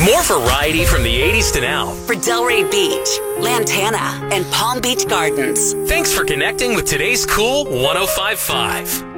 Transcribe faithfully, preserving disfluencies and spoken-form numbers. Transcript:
More variety from the eighties to now. For Delray Beach, Lantana, and Palm Beach Gardens. Thanks for connecting with today's Cool one oh five point five.